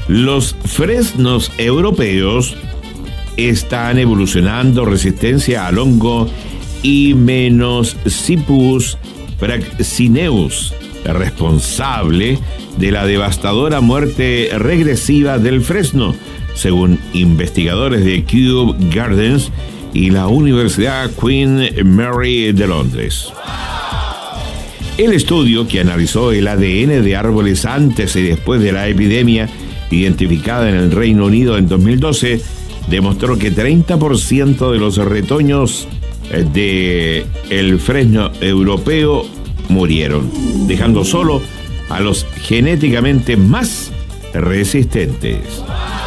Los fresnos europeos están evolucionando resistencia al hongo Hymenocipus fraxineus, responsable de la devastadora muerte regresiva del fresno, según investigadores de Kew Gardens y la Universidad Queen Mary de Londres. El estudio, que analizó el ADN de árboles antes y después de la epidemia identificada en el Reino Unido en 2012, demostró que 30% de los retoños de el fresno europeo murieron, dejando solo a los genéticamente más resistentes.